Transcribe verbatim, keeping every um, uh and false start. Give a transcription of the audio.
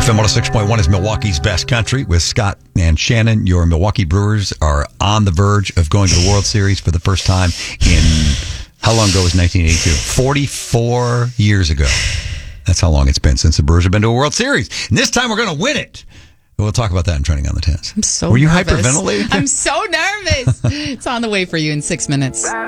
F M one oh six point one is Milwaukee's best country with Scott and Shannon. Your Milwaukee Brewers are on the verge of going to the World Series for the first time in, how long ago was nineteen eighty-two? forty-four years ago. That's how long it's been since the Brewers have been to a World Series. And this time we're going to win it. We'll talk about that in Trending on the Tens. I'm so Were you nervous. hyperventilating? I'm so nervous. It's on the way for you in six minutes.